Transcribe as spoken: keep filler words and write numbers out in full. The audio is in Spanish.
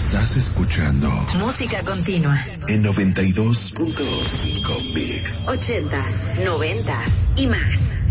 Estás escuchando Música Continua en noventa y dos punto cinco Mix. Ochentas, noventas y más.